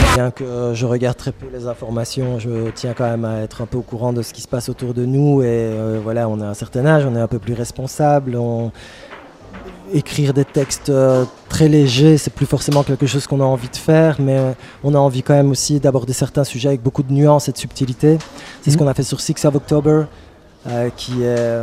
Bien que je regarde très peu les informations, je tiens quand même à être un peu au courant de ce qui se passe autour de nous. Et voilà, on a un certain âge, on est un peu plus responsable. Écrire des textes très légers, c'est plus forcément quelque chose qu'on a envie de faire, mais on a envie quand même aussi d'aborder certains sujets avec beaucoup de nuances et de subtilité. C'est ce qu'on a fait sur 6 of October, qui est